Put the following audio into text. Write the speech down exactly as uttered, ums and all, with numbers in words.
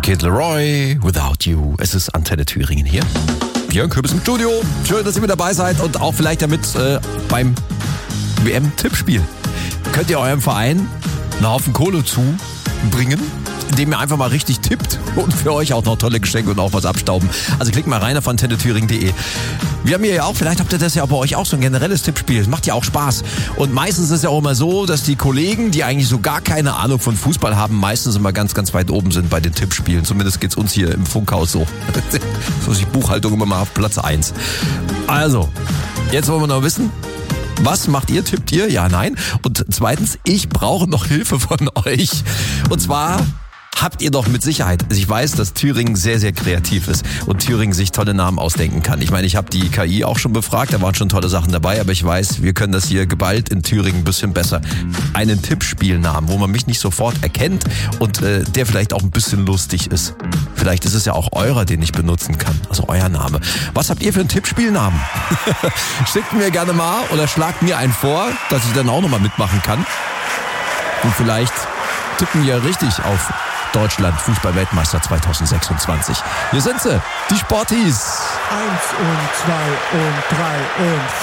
Kid Laroi, Without You. Es ist Antenne Thüringen hier. Björn Kürbis im Studio. Schön, dass ihr mit dabei seid und auch vielleicht damit äh, beim W M-Tippspiel. Könnt ihr eurem Verein einen Haufen Kohle zubringen, indem ihr einfach mal richtig tippt und für euch auch noch tolle Geschenke und auch was abstauben. Also klickt mal rein auf antenne thüringen punkt de. Wir haben hier ja auch, vielleicht habt ihr das ja bei euch auch so ein generelles Tippspiel. Das macht ja auch Spaß. Und meistens ist es ja auch immer so, dass die Kollegen, die eigentlich so gar keine Ahnung von Fußball haben, meistens immer ganz, ganz weit oben sind bei den Tippspielen. Zumindest geht's uns hier im Funkhaus so. So ist die Buchhaltung immer mal auf Platz eins. Also, jetzt wollen wir noch wissen, was macht ihr? Tippt ihr? Ja, nein. Und zweitens, ich brauche noch Hilfe von euch. Und zwar habt ihr doch mit Sicherheit, also ich weiß, dass Thüringen sehr, sehr kreativ ist und Thüringen sich tolle Namen ausdenken kann. Ich meine, ich habe die K I auch schon befragt, da waren schon tolle Sachen dabei, aber ich weiß, wir können das hier geballt in Thüringen ein bisschen besser. Einen Tippspielnamen, wo man mich nicht sofort erkennt und äh, der vielleicht auch ein bisschen lustig ist. Vielleicht ist es ja auch eurer, den ich benutzen kann, also euer Name. Was habt ihr für einen Tippspielnamen? Schickt mir gerne mal oder schlagt mir einen vor, dass ich dann auch nochmal mitmachen kann. Und vielleicht tippen wir richtig auf Deutschland, Fußball-Weltmeister zwanzig sechsundzwanzig. Hier sind sie, die Sporties. Eins und zwei und drei und